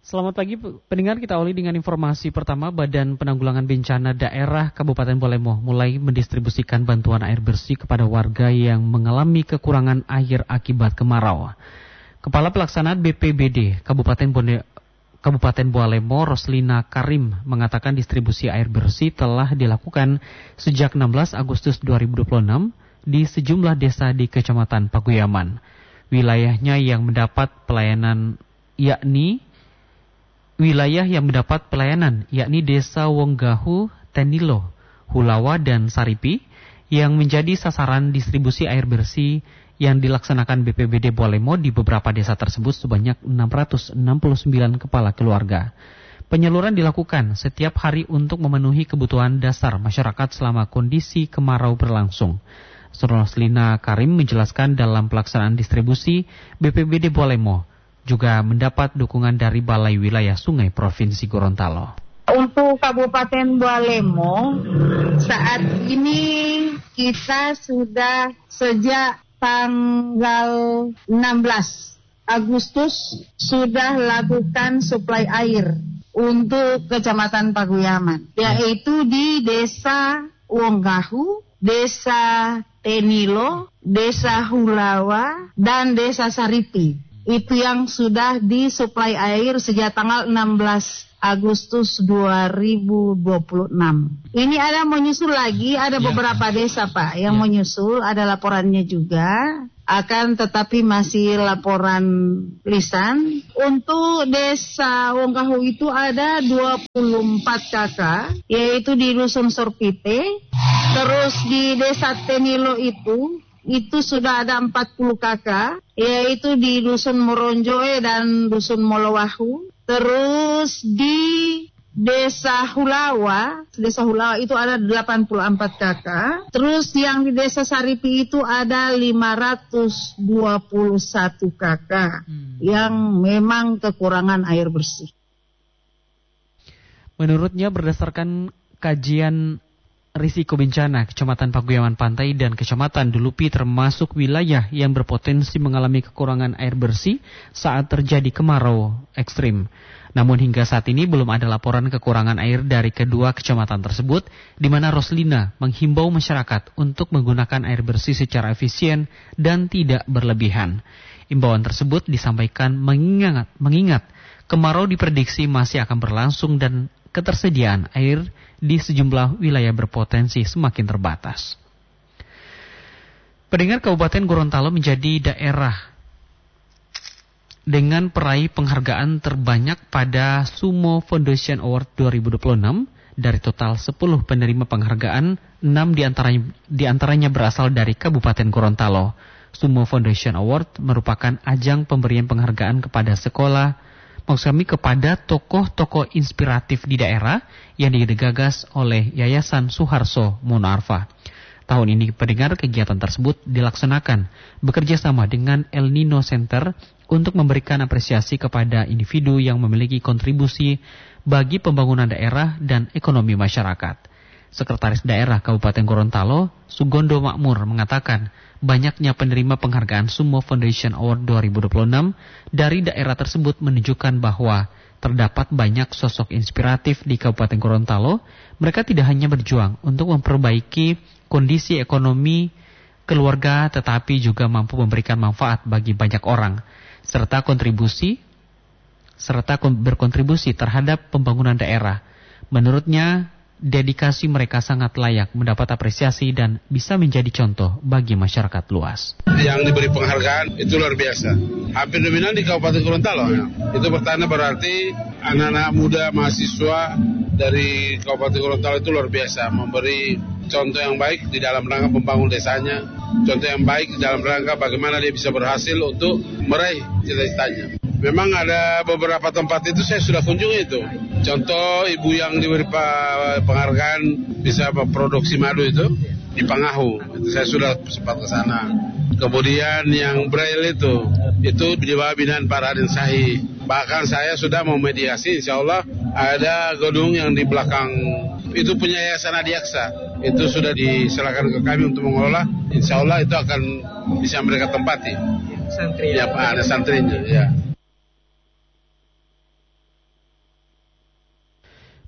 Selamat pagi pendengar, kita awali dengan informasi pertama. Badan Penanggulangan Bencana Daerah Kabupaten Bolemo mulai mendistribusikan bantuan air bersih kepada warga yang mengalami kekurangan air akibat kemarau. Kepala Pelaksana BPBD Kabupaten Bolemo, Roslina Karim, mengatakan distribusi air bersih telah dilakukan sejak 16 Agustus 2026 di sejumlah desa di Kecamatan Paguyaman. Wilayah yang mendapat pelayanan yakni Desa Wonggahu, Tenilo, Hulawa, dan Saripi yang menjadi sasaran distribusi air bersih yang dilaksanakan BPBD Bolemo di beberapa desa tersebut sebanyak 669 kepala keluarga. Penyaluran dilakukan setiap hari untuk memenuhi kebutuhan dasar masyarakat selama kondisi kemarau berlangsung. Roslina Karim menjelaskan dalam pelaksanaan distribusi BPBD Bolemo juga mendapat dukungan dari Balai Wilayah Sungai Provinsi Gorontalo. Untuk Kabupaten Bolemo, saat ini kita sudah sejak tanggal 16 Agustus sudah lakukan suplai air untuk Kecamatan Paguyaman, yaitu di Desa Wonggahu, Desa Tenilo, Desa Hulawa, dan Desa Saripi. Itu yang sudah disuplai air sejak tanggal 16 Agustus 2026. Ini ada menyusul lagi, ada beberapa desa Pak yang menyusul, ada laporannya juga. Akan tetapi masih laporan lisan. Untuk Desa Wonggahu itu ada 24 KK, yaitu di Dusun Sorpite. Terus di Desa Tenilo itu sudah ada 40 KK, yaitu di Dusun Moronjoe dan Dusun Molowahu. Terus di Desa Hulawa itu ada 84 KK. Terus yang di Desa Saripi itu ada 521 KK yang memang kekurangan air bersih. Menurutnya berdasarkan kajian risiko bencana, Kecamatan Paguyaman Pantai dan Kecamatan Dulupi termasuk wilayah yang berpotensi mengalami kekurangan air bersih saat terjadi kemarau ekstrim. Namun hingga saat ini belum ada laporan kekurangan air dari kedua kecamatan tersebut, di mana Roslina menghimbau masyarakat untuk menggunakan air bersih secara efisien dan tidak berlebihan. Imbauan tersebut disampaikan mengingat kemarau diprediksi masih akan berlangsung dan ketersediaan air di sejumlah wilayah berpotensi semakin terbatas. Pendengar, Kabupaten Gorontalo menjadi daerah dengan peraih penghargaan terbanyak pada Sumo Foundation Award 2026. Dari total 10 penerima penghargaan, 6 diantaranya berasal dari Kabupaten Gorontalo. Sumo Foundation Award merupakan ajang pemberian penghargaan kepada kepada tokoh-tokoh inspiratif di daerah yang digagas oleh Yayasan Suharso Mono Arfa. Tahun ini pendengar, kegiatan tersebut dilaksanakan bekerja sama dengan El Nino Center untuk memberikan apresiasi kepada individu yang memiliki kontribusi bagi pembangunan daerah dan ekonomi masyarakat. Sekretaris Daerah Kabupaten Gorontalo, Sugondo Makmur, mengatakan banyaknya penerima penghargaan Sumo Foundation Award 2026 dari daerah tersebut menunjukkan bahwa terdapat banyak sosok inspiratif di Kabupaten Gorontalo. Mereka tidak hanya berjuang untuk memperbaiki kondisi ekonomi keluarga, tetapi juga mampu memberikan manfaat bagi banyak orang, serta berkontribusi terhadap pembangunan daerah. Menurutnya, dedikasi mereka sangat layak mendapat apresiasi dan bisa menjadi contoh bagi masyarakat luas. Yang diberi penghargaan itu luar biasa. Hampir dominan di Kabupaten Gorontalo. Itu pertanda berarti anak-anak muda mahasiswa dari Kabupaten Gorontalo itu luar biasa, memberi contoh yang baik di dalam rangka membangun desanya, contoh yang baik di dalam rangka bagaimana dia bisa berhasil untuk meraih cita-citanya. Memang ada beberapa tempat itu saya sudah kunjungi itu. Contoh ibu yang diberi penghargaan bisa memproduksi madu itu di Pangahu. Itu saya sudah sempat ke sana. Kemudian yang Braille itu di bawah binaan Pak Raden Sahi. Bahkan saya sudah memediasi, insya Allah ada gedung yang di belakang itu punya Yayasan Adiaksa. Itu sudah diserahkan ke kami untuk mengelola. Insya Allah itu akan bisa mereka tempati. Santri ya Pak, ada santrinya ya.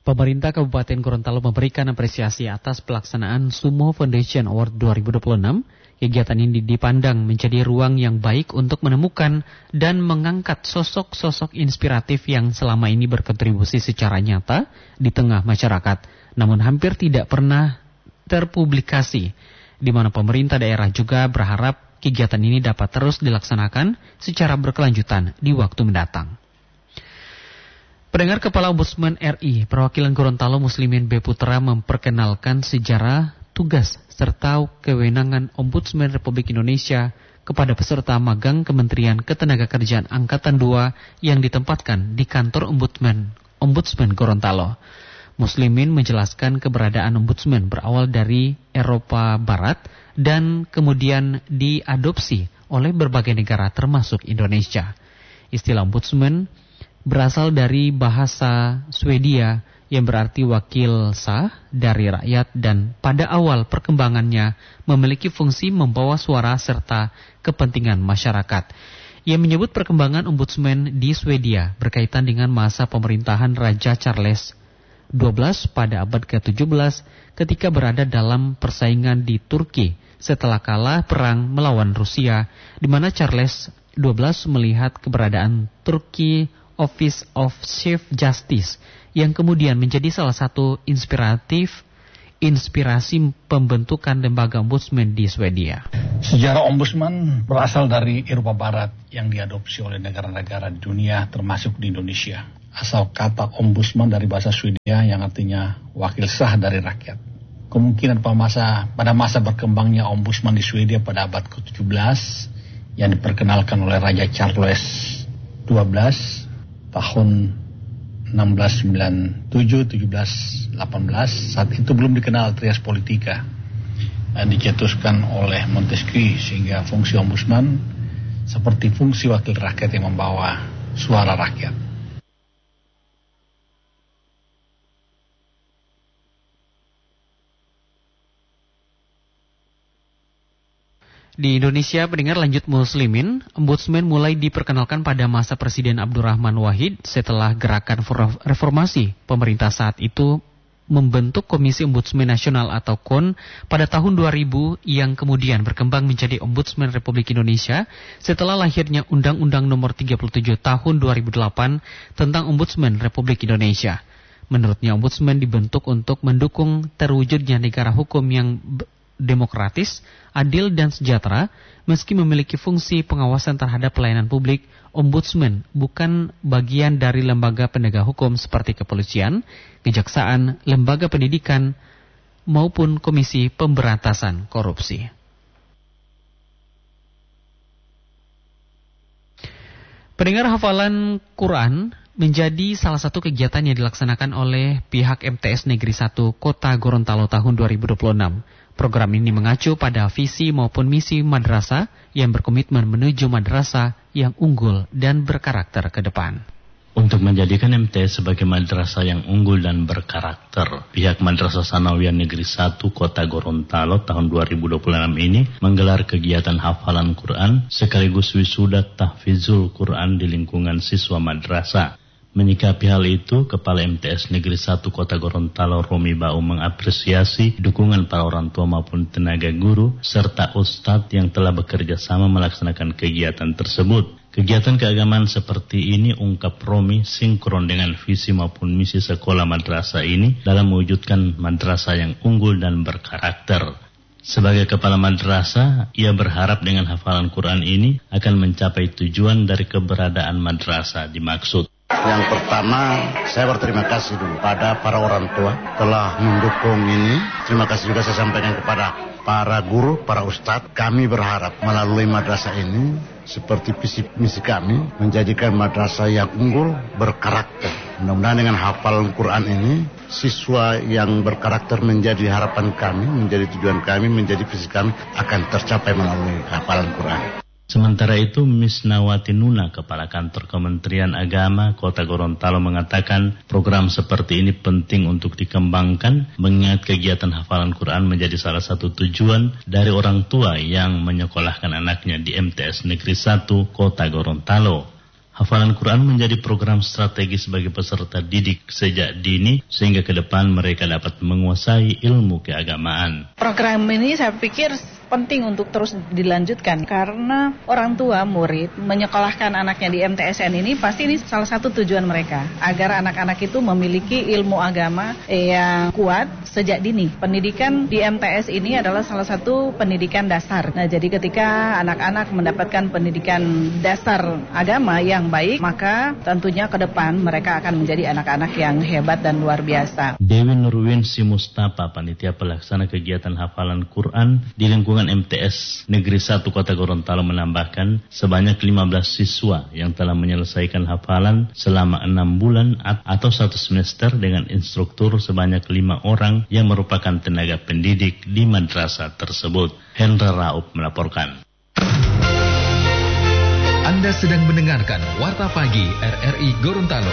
Pemerintah Kabupaten Gorontalo memberikan apresiasi atas pelaksanaan Sumo Foundation Award 2026. Kegiatan ini dipandang menjadi ruang yang baik untuk menemukan dan mengangkat sosok-sosok inspiratif yang selama ini berkontribusi secara nyata di tengah masyarakat, namun hampir tidak pernah terpublikasi, di mana pemerintah daerah juga berharap kegiatan ini dapat terus dilaksanakan secara berkelanjutan di waktu mendatang. Pendengar, Kepala Ombudsman RI perwakilan Gorontalo Muslimin B. Putra memperkenalkan sejarah, tugas, serta kewenangan Ombudsman Republik Indonesia kepada peserta magang Kementerian Ketenagakerjaan Angkatan 2 yang ditempatkan di kantor Ombudsman Gorontalo. Muslimin menjelaskan keberadaan Ombudsman berawal dari Eropa Barat dan kemudian diadopsi oleh berbagai negara termasuk Indonesia. Istilah Ombudsman berasal dari bahasa Swedia yang berarti wakil sah dari rakyat dan pada awal perkembangannya memiliki fungsi membawa suara serta kepentingan masyarakat. Ia menyebut perkembangan Ombudsman di Swedia berkaitan dengan masa pemerintahan Raja Charles XII pada abad ke-17 ketika berada dalam persaingan di Turki setelah kalah perang melawan Rusia, di mana Charles XII melihat keberadaan Turki Office of Chief Justice yang kemudian menjadi salah satu inspirasi pembentukan lembaga ombudsman di Swedia. Sejarah ombudsman berasal dari Eropa Barat yang diadopsi oleh negara-negara di dunia termasuk di Indonesia. Asal kata ombudsman dari bahasa Swedia yang artinya wakil sah dari rakyat. Kemungkinan pada masa berkembangnya ombudsman di Swedia pada abad ke-17 yang diperkenalkan oleh Raja Charles XII tahun 1697-1718, saat itu belum dikenal trias politika, dan dicetuskan oleh Montesquieu, sehingga fungsi ombudsman seperti fungsi wakil rakyat yang membawa suara rakyat. Di Indonesia, pendengar lanjut Muslimin, Ombudsman mulai diperkenalkan pada masa Presiden Abdurrahman Wahid setelah gerakan reformasi. Pemerintah saat itu membentuk Komisi Ombudsman Nasional atau KON pada tahun 2000 yang kemudian berkembang menjadi Ombudsman Republik Indonesia setelah lahirnya Undang-Undang Nomor 37 Tahun 2008 tentang Ombudsman Republik Indonesia. Menurutnya, Ombudsman dibentuk untuk mendukung terwujudnya negara hukum yang demokratis, adil dan sejahtera. Meski memiliki fungsi pengawasan terhadap pelayanan publik, Ombudsman bukan bagian dari lembaga penegak hukum seperti kepolisian, kejaksaan, lembaga pendidikan, maupun Komisi Pemberantasan Korupsi. Pendengar, hafalan Quran menjadi salah satu kegiatan yang dilaksanakan oleh pihak MTS Negeri 1 Kota Gorontalo tahun 2026. Program ini mengacu pada visi maupun misi madrasah yang berkomitmen menuju madrasah yang unggul dan berkarakter ke depan. Untuk menjadikan MTS sebagai madrasah yang unggul dan berkarakter, pihak Madrasah Sanawiyah Negeri 1 Kota Gorontalo tahun 2026 ini menggelar kegiatan hafalan Quran sekaligus wisuda tahfizul Quran di lingkungan siswa madrasah. Menyikapi hal itu, Kepala MTS Negeri 1 Kota Gorontalo Romi Bau mengapresiasi dukungan para orang tua maupun tenaga guru serta ustadz yang telah bekerja sama melaksanakan kegiatan tersebut. Kegiatan keagamaan seperti ini, ungkap Romi, sinkron dengan visi maupun misi sekolah madrasah ini dalam mewujudkan madrasah yang unggul dan berkarakter. Sebagai kepala madrasah, ia berharap dengan hafalan Quran ini akan mencapai tujuan dari keberadaan madrasah dimaksud. Yang pertama, saya berterima kasih dulu pada para orang tua telah mendukung ini. Terima kasih juga saya sampaikan kepada para guru, para ustadz. Kami berharap melalui madrasah ini, seperti visi misi kami, menjadikan madrasah yang unggul, berkarakter. Mudah-mudahan dengan hafalan Quran ini, siswa yang berkarakter menjadi harapan kami, menjadi tujuan kami, menjadi visi kami, akan tercapai melalui hafalan Quran. Sementara itu, Miss Nawati Nuna, Kepala Kantor Kementerian Agama Kota Gorontalo mengatakan program seperti ini penting untuk dikembangkan, mengingat kegiatan hafalan Quran menjadi salah satu tujuan dari orang tua yang menyekolahkan anaknya di MTS Negeri 1 Kota Gorontalo. Hafalan Quran menjadi program strategis bagi peserta didik sejak dini sehingga ke depan mereka dapat menguasai ilmu keagamaan. Program ini saya pikir penting untuk terus dilanjutkan karena orang tua murid menyekolahkan anaknya di MTSN ini pasti ini salah satu tujuan mereka agar anak-anak itu memiliki ilmu agama yang kuat sejak dini. Pendidikan di MTS ini adalah salah satu pendidikan dasar. Nah, jadi ketika anak-anak mendapatkan pendidikan dasar agama yang baik, maka tentunya ke depan mereka akan menjadi anak-anak yang hebat dan luar biasa. Dewi Nurwin Simustapa, panitia pelaksana kegiatan hafalan Quran di lingkungan MTS Negeri 1 Kota Gorontalo menambahkan sebanyak 15 siswa yang telah menyelesaikan hafalan selama 6 bulan atau 1 semester dengan instruktur sebanyak 5 orang yang merupakan tenaga pendidik di madrasah tersebut. Hendra Raup melaporkan. Anda sedang mendengarkan Warta Pagi RRI Gorontalo.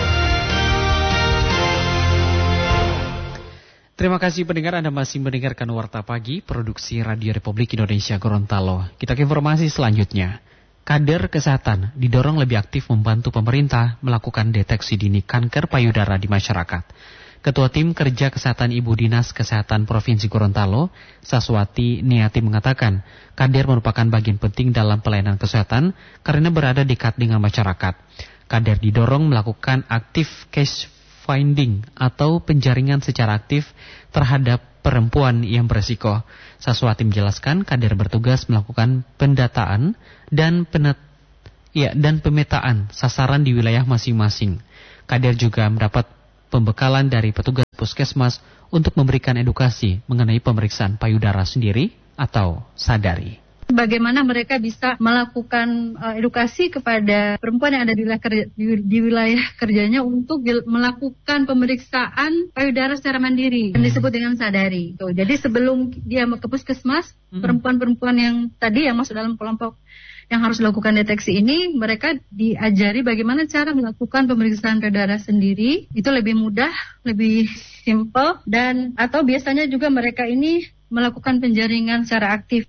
Terima kasih pendengar, Anda masih mendengarkan Warta Pagi, produksi Radio Republik Indonesia Gorontalo. Kita ke informasi selanjutnya. Kader kesehatan didorong lebih aktif membantu pemerintah melakukan deteksi dini kanker payudara di masyarakat. Ketua Tim Kerja Kesehatan Ibu Dinas Kesehatan Provinsi Gorontalo, Saswati Niati mengatakan, kader merupakan bagian penting dalam pelayanan kesehatan karena berada dekat dengan masyarakat. Kader didorong melakukan aktif case finding atau penjaringan secara aktif terhadap perempuan yang beresiko. Saswati menjelaskan kader bertugas melakukan pendataan dan pemetaan sasaran di wilayah masing-masing. Kader juga mendapat pembekalan dari petugas puskesmas untuk memberikan edukasi mengenai pemeriksaan payudara sendiri atau sadari. Bagaimana mereka bisa melakukan edukasi kepada perempuan yang ada di wilayah kerjanya untuk melakukan pemeriksaan payudara secara mandiri yang disebut dengan sadari. Jadi sebelum dia ke puskesmas, perempuan-perempuan yang tadi yang masuk dalam kelompok yang harus dilakukan deteksi ini, mereka diajari bagaimana cara melakukan pemeriksaan payudara sendiri. Itu lebih mudah, lebih simple, dan atau biasanya juga mereka ini melakukan penjaringan secara aktif.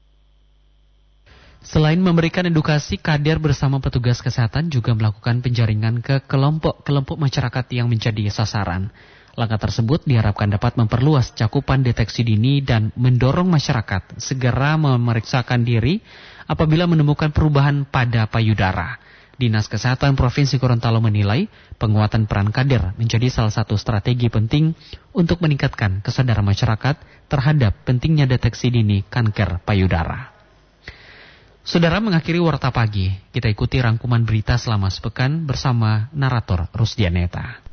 Selain memberikan edukasi, kader bersama petugas kesehatan juga melakukan penjaringan ke kelompok masyarakat yang menjadi sasaran. Langkah tersebut diharapkan dapat memperluas cakupan deteksi dini dan mendorong masyarakat segera memeriksakan diri apabila menemukan perubahan pada payudara. Dinas Kesehatan Provinsi Gorontalo menilai penguatan peran kader menjadi salah satu strategi penting untuk meningkatkan kesadaran masyarakat terhadap pentingnya deteksi dini kanker payudara. Saudara, mengakhiri Warta Pagi, kita ikuti rangkuman berita selama sepekan bersama narator Rusdianeta.